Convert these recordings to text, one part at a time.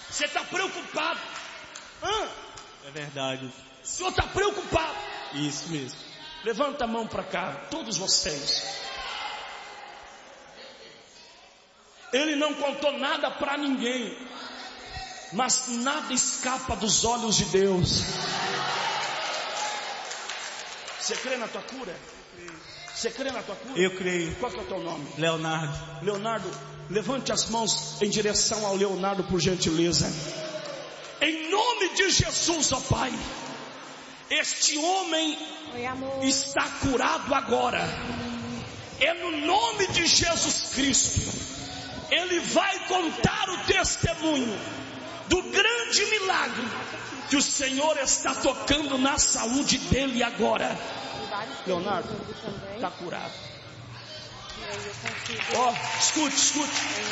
Você está preocupado? É verdade. O senhor está preocupado? Isso mesmo. Levanta a mão para cá, todos vocês. Ele não contou nada para ninguém, mas nada escapa dos olhos de Deus. Você crê na tua cura? Você crê na tua cura? Eu creio. Qual que é o teu nome? Leonardo. Leonardo, levante as mãos em direção ao Leonardo, por gentileza. Em nome de Jesus, ó Pai, este homem está curado agora. É no nome de Jesus Cristo. Ele vai contar o testemunho do grande milagre que o Senhor está tocando na saúde dele agora. Leonardo, está curado. Ó, escute.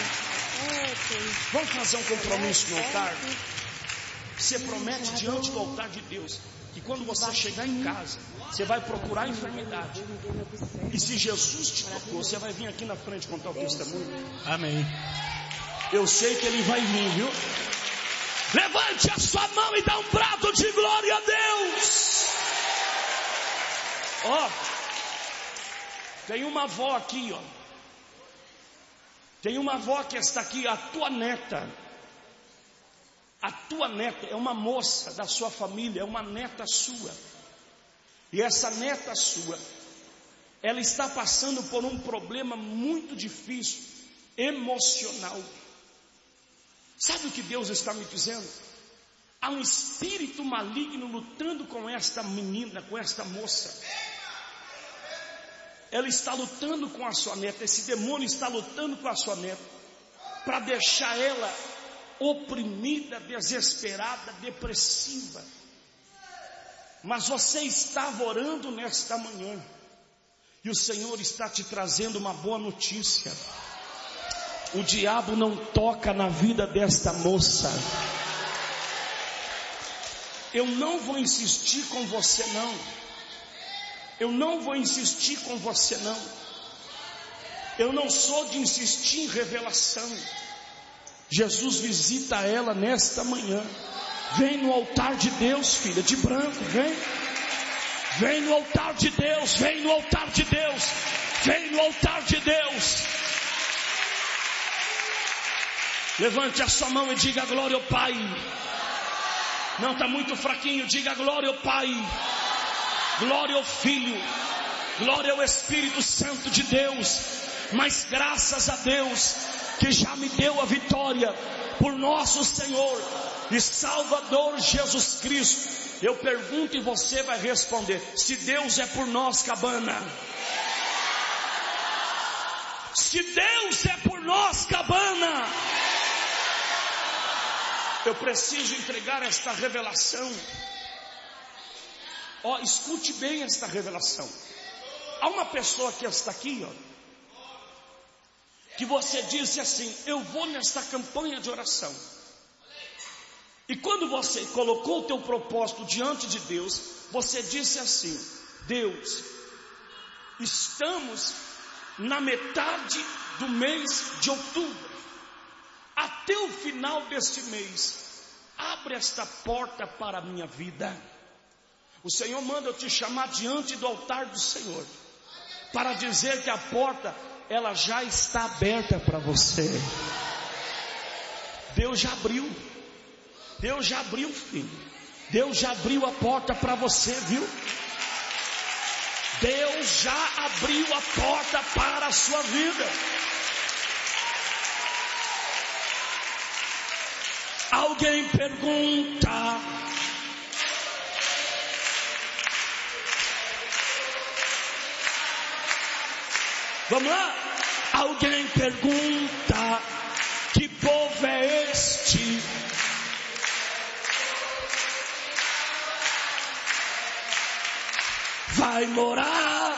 Vamos fazer um compromisso no altar. Você promete diante do altar de Deus que quando você chegar em casa, você vai procurar a enfermidade. E se Jesus te tocou, você vai vir aqui na frente contar o testemunho. Amém. Eu sei que ele vai vir, viu? Levante a sua mão e dá um brado de glória a Deus. Ó, tem uma avó aqui, ó. Tem uma avó que está aqui, a tua neta. A tua neta é uma moça da sua família, é uma neta sua. E essa neta sua, ela está passando por um problema muito difícil, emocional. Sabe o que Deus está me dizendo? Há um espírito maligno lutando com esta menina, com esta moça. Ela está lutando com a sua neta, esse demônio está lutando com a sua neta, para deixar ela oprimida, desesperada, depressiva. Mas você estava orando nesta manhã, e o Senhor está te trazendo uma boa notícia. O diabo não toca na vida desta moça. Eu não vou insistir com você não. Eu não vou insistir com você não. Eu não sou de insistir em revelação. Jesus visita ela nesta manhã. Vem no altar de Deus, filha, de branco, vem. Vem no altar de Deus, vem no altar de Deus, vem no altar de Deus. Levante a sua mão e diga glória ao Pai. Não, está muito fraquinho, diga glória ao Pai, glória ao Filho, glória ao Espírito Santo de Deus. Mas graças a Deus que já me deu a vitória por nosso Senhor e Salvador Jesus Cristo. Eu pergunto e você vai responder: se Deus é por nós, Cabana, se Deus é por nós, Cabana, eu preciso entregar esta revelação. Ó, escute bem esta revelação. Há uma pessoa que está aqui, ó, que você disse assim: eu vou nesta campanha de oração. E quando você colocou o teu propósito diante de Deus, você disse assim: Deus, estamos na metade do mês de outubro. Até o final deste mês, abre esta porta para a minha vida. O Senhor manda eu te chamar diante do altar do Senhor, para dizer que a porta, ela já está aberta para você. Deus já abriu. Deus já abriu, filho. Deus já abriu a porta para você, viu? Deus já abriu a porta para a sua vida. Alguém pergunta: vamos lá? Alguém pergunta: que povo é este? Vai morar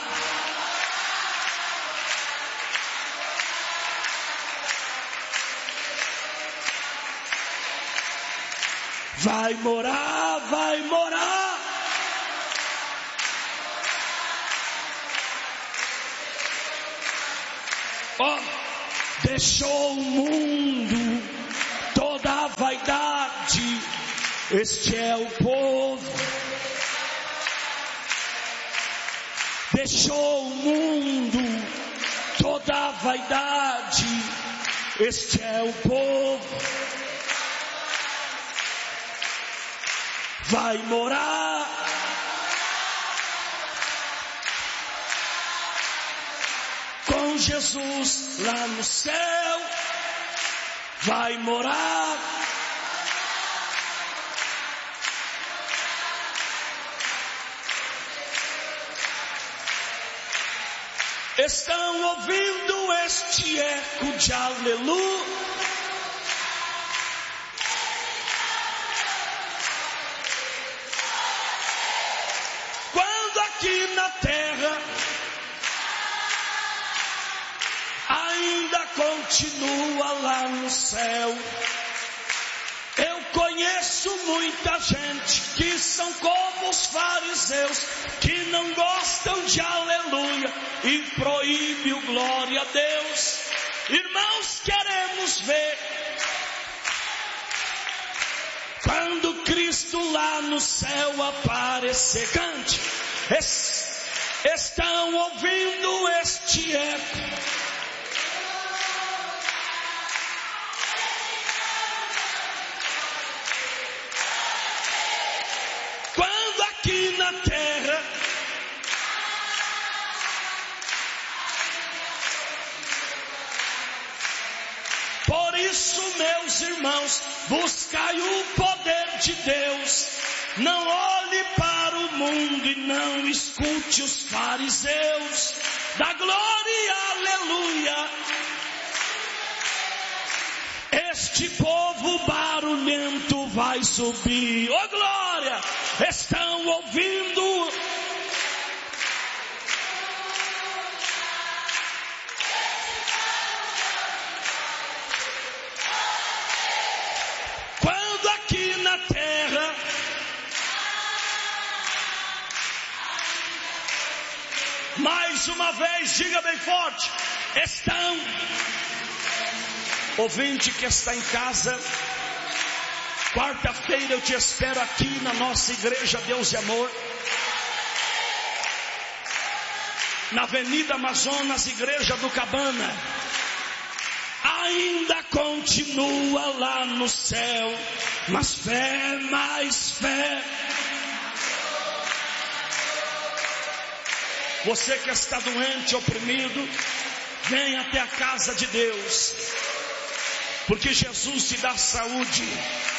vai morar, vai morar. Ó, deixou o mundo, toda a vaidade vaidade, este é o povo. Deixou o mundo, toda a vaidade, este é o povo. Vai morar com Jesus lá no céu. Vai morar estão ouvindo este eco de aleluia. Quando aqui na terra ainda continua lá no céu. Eu conheço muita gente que são como os fariseus, que não gostam de aleluia e proíbe o glória a Deus. Irmãos, queremos ver quando Cristo lá no céu aparecer. Cante. Estão ouvindo este eco. Quando aqui na terra por isso, meus irmãos, buscai o poder de Deus. Não olhe para o mundo e não escute os fariseus. Da glória, aleluia. Este povo barulhento vai subir. Oh glória! Estão ouvindo? Quando aqui na terra mais uma vez, diga bem forte, estão. Ouvinte que está em casa, quarta-feira eu te espero aqui na nossa igreja Deus e Amor, na Avenida Amazonas, Igreja do Cabana. Ainda continua lá no céu, mas fé, mais fé. Você que está doente, oprimido, vem até a casa de Deus, porque Jesus te dá saúde.